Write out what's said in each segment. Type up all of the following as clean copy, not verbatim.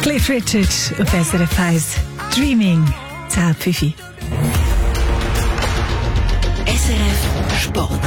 Cliff Richard auf SRF 1. Dreaming. 10:05. SRF Sport.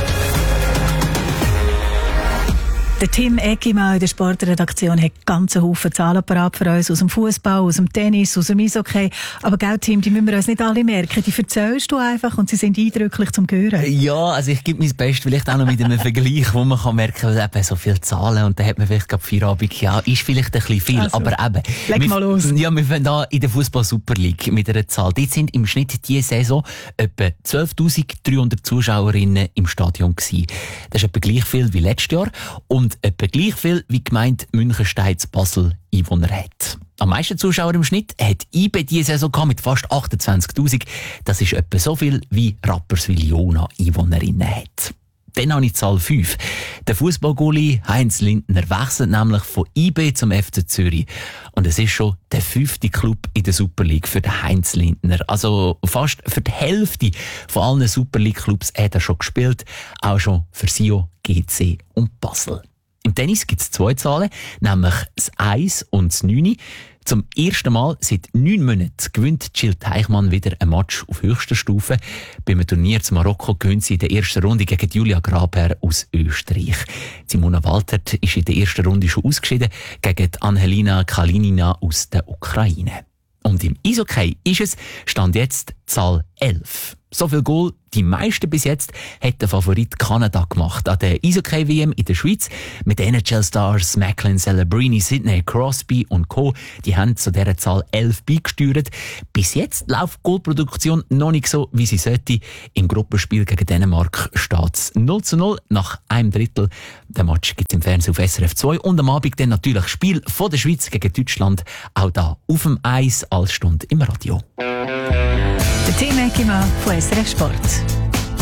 Der Tim Eckimann in der Sportredaktion hat ganz Haufen Zahlen parat für uns aus dem Fußball, aus dem Tennis, aus dem Eishockey. Aber gell, Tim, die müssen wir uns nicht alle merken. Die erzählst du einfach und sie sind eindrücklich zum Hören. Ja, also ich gebe mein Bestes, vielleicht auch noch mit einem Vergleich, wo man kann merken, dass eben so viele Zahlen und dann hat man vielleicht gerade Feierabend. Ja, ist vielleicht ein bisschen viel, also, aber eben. Leg mal los. Ja, wir fangen da in der Fußball Super League mit einer Zahl. Dort sind im Schnitt diese Saison etwa 12.300 Zuschauerinnen im Stadion gewesen. Das ist etwa gleich viel wie letztes Jahr und etwa gleich viel wie die Gemeinde Münchenstein-Basel Einwohner hat. Am meisten Zuschauer im Schnitt hat IB diese Saison gehabt mit fast 28.000. Das ist etwa so viel wie Rapperswil-Jona Einwohnerinnen hat. Dann habe ich Zahl 5. Der Fußballgoalie Heinz Lindner wechselt nämlich von IB zum FC Zürich. Und es ist schon der 5. Club in der Super League für den Heinz Lindner. Also fast für die Hälfte von allen Super League Clubs hat er schon gespielt. Auch schon für Sion, GC und Basel. Im Tennis gibt es 2 Zahlen, nämlich das 1 und das 9. Zum ersten Mal seit 9 Monaten gewinnt Jill Teichmann wieder ein Match auf höchster Stufe. Beim Turnier zu Marokko gewinnt sie in der ersten Runde gegen Julia Graber aus Österreich. Simona Waltert ist in der ersten Runde schon ausgeschieden gegen Angelina Kalinina aus der Ukraine. Und im Eishockey ist es, stand jetzt Zahl 11. So viel Goal, die meisten bis jetzt, hat der Favorit Kanada gemacht an der Eishockey-WM in der Schweiz. Mit den NHL-Stars Macklin Celebrini, Sidney Crosby und Co. Die haben zu dieser Zahl 11 beigesteuert. Bis jetzt läuft die Goalproduktion noch nicht so, wie sie sollte. Im Gruppenspiel gegen Dänemark steht es 0:0 nach einem Drittel. Der Match gibt es im Fernsehen auf SRF 2 und am Abend dann natürlich Spiel von der Schweiz gegen Deutschland. Auch da auf dem Eis als Stunde im Radio. Der Tim Eckimann von SRF Sport.